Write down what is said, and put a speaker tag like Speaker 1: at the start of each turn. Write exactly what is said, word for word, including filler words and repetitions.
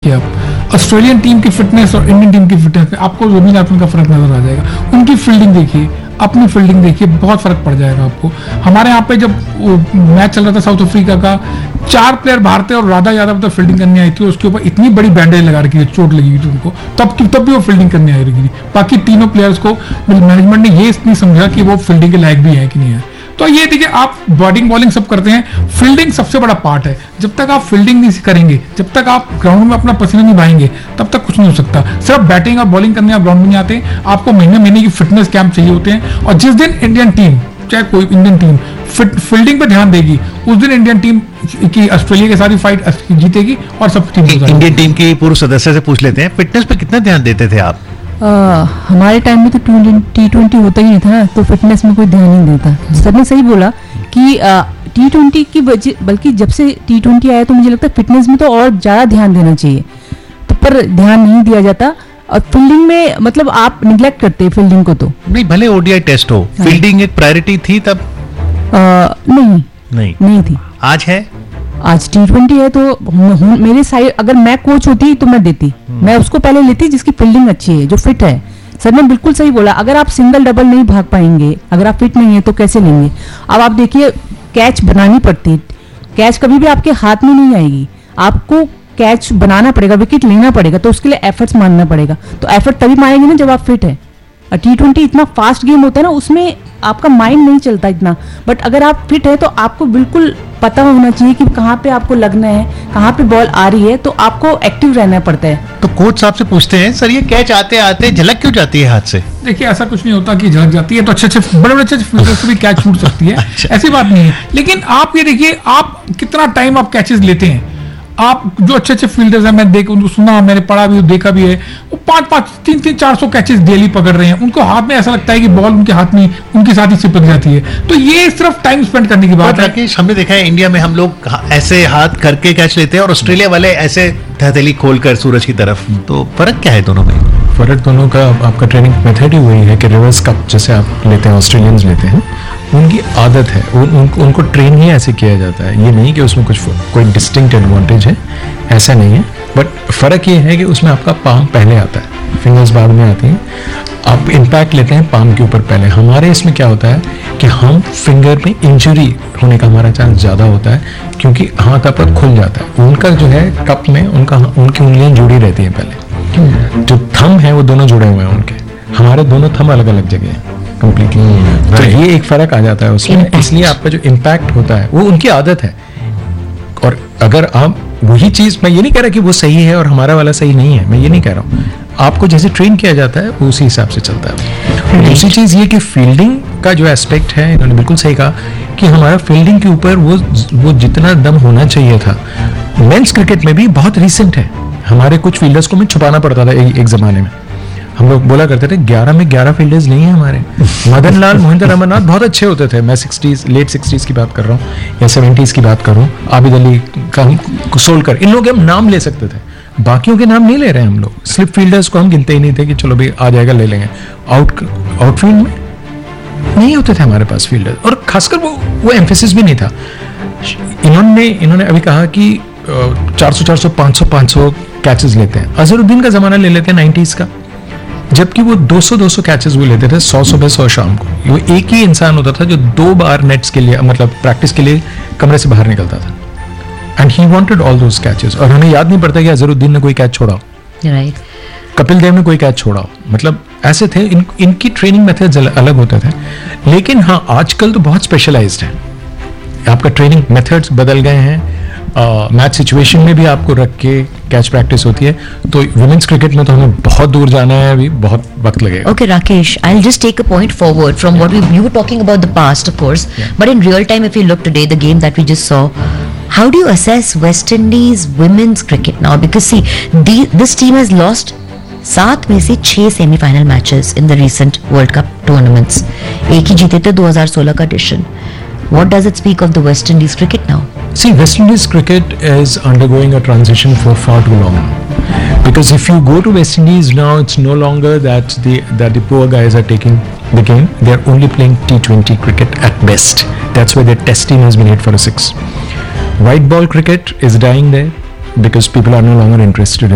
Speaker 1: देखिए आप Australian team की फिटनेस और इंडियन टीम की फिटनेस में आपको जमीन आसमान का फर्क नजर आ जाएगा। उनकी फील्डिंग देखिए, अपनी फील्डिंग देखिए, बहुत फर्क पड़ जाएगा आपको। हमारे यहाँ पे जब मैच चल रहा था साउथ अफ्रीका का, चार प्लेयर बाहर थे और राधा यादव तक फील्डिंग करने आई थी, उसके ऊपर इतनी बड़ी बैंडेज लगा रखी थी, चोट लगी थी उनको, तब तब भी वो फील्डिंग करने आई रही थी। बाकी तीनों प्लेयर्स को मैनेजमेंट ने ये नहीं समझा कि वो फील्डिंग के लायक भी है कि नहीं है। तो ये देखिए, आप बैटिंग बॉलिंग सब करते हैं, फील्डिंग सबसे बड़ा पार्ट है। जब तक आप फील्डिंग नहीं करेंगे, जब तक आप ग्राउंड में अपना पसीना नहीं बहाएंगे, तब तक कुछ नहीं हो सकता। सिर्फ बैटिंग और बॉलिंग करने आप ग्राउंड में नहीं आते, आपको महीने महीने की फिटनेस कैंप चाहिए होते हैं। और जिस दिन इंडियन टीम, चाहे कोई इंडियन टीम फिट फील्डिंग पे ध्यान देगी, उस दिन इंडियन टीम की ऑस्ट्रेलिया के साथ फाइट जीतेगी और सब टीम।
Speaker 2: इंडियन टीम की पूर्व सदस्य से पूछ लेते हैं, फिटनेस पे कितना ध्यान देते थे आप?
Speaker 3: आ, हमारे टाइम में तो टी ट्वेंटी होता ही नहीं था, तो फिटनेस में कोई ध्यान नहीं देता। सर ने सही बोला कि टी ट्वेंटी की वजह, बल्कि जब से टी ट्वेंटी आया तो मुझे लगता है फिटनेस में तो और ज़्यादा ध्यान देना चाहिए, तो पर ध्यान नहीं दिया जाता। और फील्डिंग में मतलब आप निगलेक्ट करते हैं फील्डिंग को। तो नहीं,
Speaker 2: भले ओडीआई टेस्ट हो, फील्डिंग एक प्रायोरिटी थी तब?
Speaker 3: आ, नहीं
Speaker 2: नहीं
Speaker 3: नहीं थी।
Speaker 2: आज है?
Speaker 3: आज टी ट्वेंटी है तो मेरे साइड, अगर मैं कोच होती तो मैं देती, मैं उसको पहले लेती जिसकी फील्डिंग अच्छी है, जो फिट है। सर ने बिल्कुल सही बोला, अगर आप सिंगल डबल नहीं भाग पाएंगे, अगर आप फिट नहीं है तो कैसे लेंगे। अब आप देखिए, कैच बनानी पड़ती, कैच कभी भी आपके हाथ में नहीं आएगी, आपको कैच बनाना पड़ेगा, विकेट लेना पड़ेगा, तो उसके लिए एफर्ट्स मानना पड़ेगा। तो एफर्ट तभी मारेंगे ना जब आप फिट है। टी ट्वेंटी इतना फास्ट गेम होता है ना, उसमें आपका माइंड नहीं चलता इतना, बट अगर आप फिट है तो आपको बिल्कुल पता होना चाहिए कि कहाँ पे आपको लगना है, कहाँ पे बॉल आ रही है, तो आपको एक्टिव रहना पड़ता है।
Speaker 2: तो कोच साहब से पूछते हैं, सर ये कैच आते आते झलक क्यों जाती है हाथ से?
Speaker 1: देखिए, ऐसा कुछ नहीं होता कि झलक जाती है, तो अच्छे अच्छे बड़े बड़े अच्छे फील्डर से भी कैच छूट सकती है। अच्छा। ऐसी बात नहीं है, लेकिन आप ये देखिए, आप कितना टाइम आप कैचेस लेते हैं। आप जो अच्छे अच्छे फील्डर्स हैं, मैं देख उनको सुना, मैंने पढ़ा भी, देखा भी है, वो पांच पांच तीन तीन चार सौ कैचेस डेली पकड़ रहे हैं। उनको हाथ में ऐसा लगता है कि बॉल उनके हाथ में उनके साथ ही चिपक जाती है। तो ये सिर्फ टाइम स्पेंड करने की बात है।
Speaker 2: राकेश, हमने देखा है इंडिया में हम लोग ऐसे हाथ करके कैच लेते हैं और ऑस्ट्रेलिया वाले ऐसे हथेली खोलकर सूरज की तरफ। तो फर्क क्या है दोनों में?
Speaker 4: फर्क दोनों का आपका ट्रेनिंग मेथड ही वही है कि रिवर्स कप जैसे आप लेते हैं, ऑस्ट्रेलियंस लेते हैं, उनकी आदत है, उन, उन, उनको ट्रेन ही ऐसे किया जाता है। ये नहीं कि उसमें कुछ कोई डिस्टिंक्ट एडवांटेज है, ऐसा नहीं है। बट फ़र्क ये है कि उसमें आपका पाम पहले आता है, फिंगर्स बाद में आती हैं। आप इम्पैक्ट लेते हैं पाम के ऊपर पहले। हमारे इसमें क्या होता है कि हम फिंगर में इंजरी होने का हमारा चांस ज़्यादा होता है, क्योंकि हाथ आपका खुल जाता है। उनका जो है कप में उनका उनकी उंगलियाँ जुड़ी रहती हैं पहले, जो थंब है वो दोनों जुड़े हुए हैं उनके, हमारे दोनों थंब अलग अलग जगह हैं कंप्लीटली। तो ये एक फर्क आ जाता है उसमें, इसलिए आपका जो इम्पैक्ट होता है वो उनकी आदत है। और अगर आप वही चीज, मैं ये नहीं कह रहा कि वो सही है और हमारा वाला सही नहीं है, मैं ये नहीं कह रहा हूँ, आपको जैसे ट्रेन किया जाता है उसी हिसाब से चलता है। दूसरी चीज ये कि फील्डिंग का जो एस्पेक्ट है, इन्होंने बिल्कुल सही कहा कि हमारा फील्डिंग के ऊपर वो वो जितना दम होना चाहिए था, मेंस क्रिकेट में भी बहुत रिसेंट है। हमारे कुछ फील्डर्स को मैं छुपाना पड़ता था एक, एक जमाने में। हम लोग बोला करते थे ग्यारह में ग्यारह फील्डर्स नहीं है हमारे। मदन लाल, मोहिंदर अमरनाथ बहुत अच्छे होते थे। मैं सिक्सटीज लेट सिक्सटीज की बात कर रहा हूँ या सेवेंटीज की बात कर रहा हूँ। आबिद अली का हम सोलकर, इन लोग हम नाम ले सकते थे, बाकियों के नाम नहीं ले रहे हैं हम लोग। स्लिप फील्डर्स को हम गिनते ही नहीं थे कि चलो भाई आ जाएगा ले लेंगे। आउट आउटफील्ड में नहीं होते थे हमारे पास फील्डर, और खासकर वो वो एम्फेसिस भी नहीं था। इन्होंने इन्होंने अभी कहा कि चार सौ चार सौ पाँच सौ पाँच सौ कैचेस लेते हैं। अजहरुद्दीन का जमाना ले लेते हैं नाइन्टीज का, जबकि वो दो सौ दो सौ कैचेस वो लेते थे, सौ सुबह सौ शाम को। वो एक ही इंसान होता था जो दो बार नेट्स के लिए, मतलब प्रैक्टिस के लिए कमरे से बाहर निकलता था। And he wanted all those catches. और हमें याद नहीं पड़ता कि अजहरुद्दीन ने कोई कैच छोड़ा हो,
Speaker 3: राइट,
Speaker 4: कपिल देव ने कोई कैच छोड़ा हो। मतलब ऐसे थे, इन, इनकी ट्रेनिंग मेथड्स अलग होते थे। लेकिन हाँ, आजकल तो बहुत स्पेशलाइज्ड है, आपका ट्रेनिंग मेथड्स बदल गए हैं। मैच uh, सिचुएशन में भी आपको रख के कैच प्रैक्टिस होती है। तो वुमेन्स क्रिकेट में तो हमें बहुत दूर जाना है, अभी बहुत वक्त लगेगा।
Speaker 5: Okay, Rakesh, I'll just take a point forward from yeah. what we you were talking about the past, of course, yeah. but in real time, if you look today, the game that we just saw, how do you assess West Indies women's cricket now? Because see, the, this team has lost सात में से छह semifinal matches in the recent world cup tournaments. एक ही जीते थे दो हज़ार सोलह का addition. What does it speak of the West Indies cricket now?
Speaker 4: See, West Indies cricket is undergoing a transition for far too long. Because if you go to West Indies now, it's no longer that the that the poor guys are taking the game. They are only playing T twenty cricket at best. That's why their test team has been eight for a six. White ball cricket is dying there because people are no longer interested in